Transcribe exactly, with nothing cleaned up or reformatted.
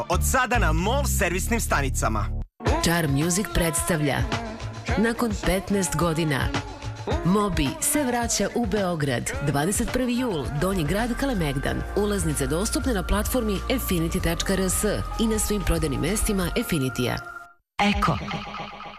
Od sada na MOL servisnim stanicama. Charm Music predstavlja nakon petnaest godina Mobi se vraća u Beograd. dvadeset prvi jul, Donji grad, Kalemegdan. Ulaznice dostupne na platformi affinity tačka r s i na svim prodajnim mestima Affinitija. Eko.